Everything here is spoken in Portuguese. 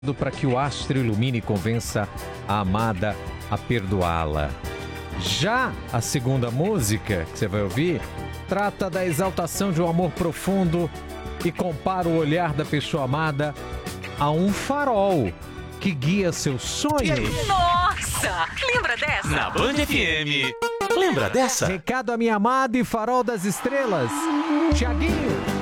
para que o astro ilumine e convença a amada a perdoá-la. Já a segunda música que você vai ouvir trata da exaltação de um amor profundo e compara o olhar da pessoa amada a um farol que guia seus sonhos. Nossa! Lembra dessa? Na Band FM. Lembra dessa? Recado à minha amada e farol das estrelas, Thiaguinho.